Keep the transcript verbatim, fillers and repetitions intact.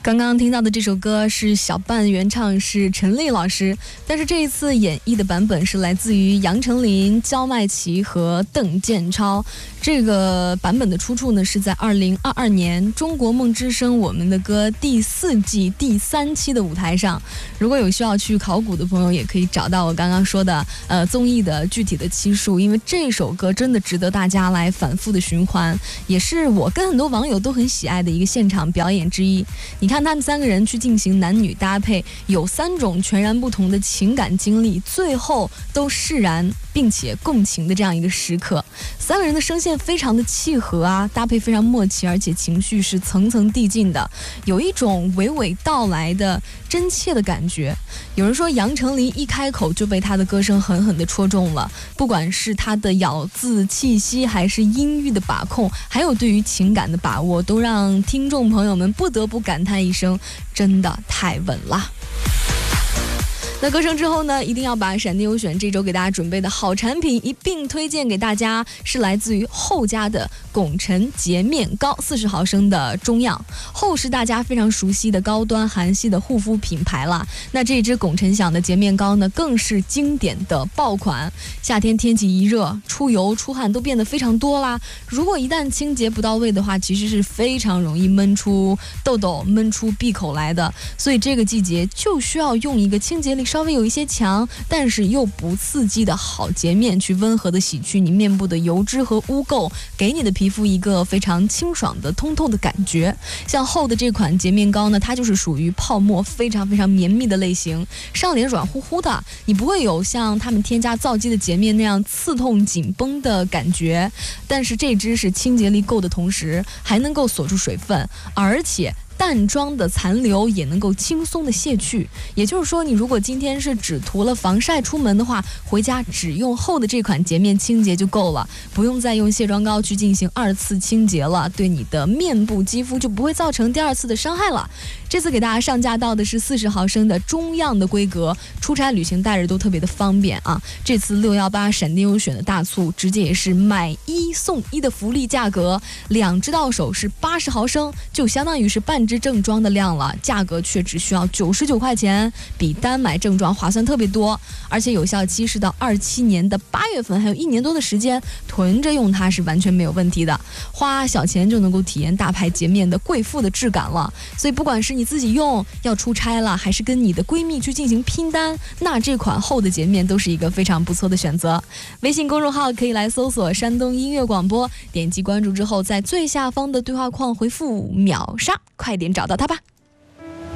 刚刚听到的这首歌是小半，原唱是陈粒老师，但是这一次演绎的版本是来自于杨丞琳、焦麦琪和邓建超。这个版本的出处呢是在二零二二年《中国梦之声我们的歌》第四季第三期的舞台上。如果有需要去考古的朋友，也可以找到我刚刚说的呃综艺的具体的期数，因为这首歌真的值得大家来反复的循环，也是我跟很多网友都很喜爱的一个现场表演之一。你看他们三个人去进行男女搭配，有三种全然不同的情感经历，最后都释然并且共情的这样一个时刻。三个人的声线非常的契合啊，搭配非常默契，而且情绪是层层递进的，有一种娓娓道来的真切的感觉。有人说杨丞琳一开口就被他的歌声狠狠地戳中了，不管是他的咬字气息，还是音域的把控，还有对于情感的把握，都让听众朋友们不得不感叹一声，真的太稳了。那歌声之后呢，一定要把闪电优选这周给大家准备的好产品一并推荐给大家，是来自于后家的拱辰洁面膏，四十毫升的中样。后是大家非常熟悉的高端韩系的护肤品牌啦。那这支拱辰响的洁面膏呢，更是经典的爆款。夏天天气一热，出油出汗都变得非常多啦。如果一旦清洁不到位的话，其实是非常容易闷出痘痘、闷出闭口来的。所以这个季节就需要用一个清洁力稍微有一些强，但是又不刺激的好洁面，去温和的洗去你面部的油脂和污垢，给你的皮肤一个非常清爽的通透的感觉。像后的这款洁面膏呢，它就是属于泡沫非常非常绵密的类型，上脸软乎乎的，你不会有像他们添加皂基的洁面那样刺痛紧绷的感觉。但是这支是清洁力够的同时，还能够锁住水分，而且淡妆的残留也能够轻松的卸去。也就是说，你如果今天是只涂了防晒出门的话，回家只用后的这款洁面清洁就够了，不用再用卸妆膏去进行二次清洁了，对你的面部肌肤就不会造成第二次的伤害了。这次给大家上架到的是四十毫升的中样的规格，出差旅行带着都特别的方便啊。这次六一八闪电优选的大促，直接也是买一送一的福利价格，两支到手是八十毫升，就相当于是半支正装的量了，价格却只需要九十九块钱，比单买正装划算特别多。而且有效期是到二七年的八月份，还有一年多的时间，囤着用它是完全没有问题的，花小钱就能够体验大牌洁面的贵妇的质感了。所以不管是你自己用要出差了，还是跟你的闺蜜去进行拼单，那这款后的洁面都是一个非常不错的选择。微信公众号可以来搜索山东音乐广播，点击关注之后，在最下方的对话框回复秒杀，快点找到它吧。